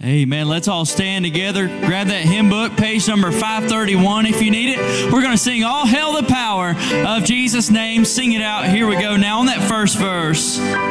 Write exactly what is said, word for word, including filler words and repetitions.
Amen. Let's all stand together. Grab that hymn book, page number five thirty-one if you need it. We're going to sing All Hail the Power of Jesus' Name. Sing it out. Here we go now on that first verse.